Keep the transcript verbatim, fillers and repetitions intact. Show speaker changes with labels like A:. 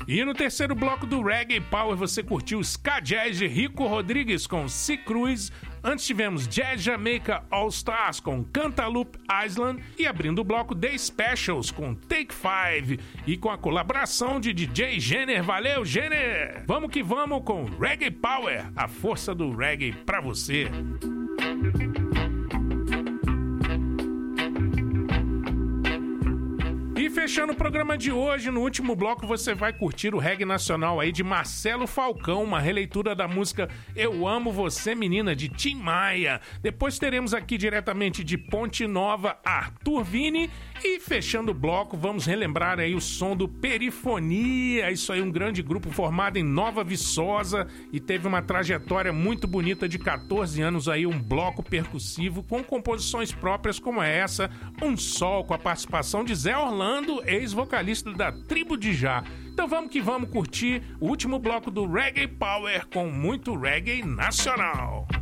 A: E no terceiro bloco do Reggae Power você curtiu Ska Jazz de Rico Rodrigues com C. Cruz. Antes tivemos Jazz Jamaica All Stars com Cantaloupe Island e abrindo o bloco The Specials com Take Five e com a colaboração de D J Jenner. Valeu, Jenner! Vamos que vamos com Reggae Power, a força do reggae pra você. E fechando o programa de hoje, no último bloco você vai curtir o reggae nacional aí de Marcelo Falcão, uma releitura da música Eu Amo Você Menina, de Tim Maia. Depois teremos aqui diretamente de Ponte Nova, Arthur Vini. E fechando o bloco, vamos relembrar aí o som do Perifonia. Isso aí, um grande grupo formado em Nova Viçosa e teve uma trajetória muito bonita de catorze anos aí, um bloco percussivo com composições próprias como essa, Um Sol, com a participação de Zé Orlando, ex-vocalista da Tribo de Já. Então vamos que vamos curtir o último bloco do Reggae Power com muito reggae nacional.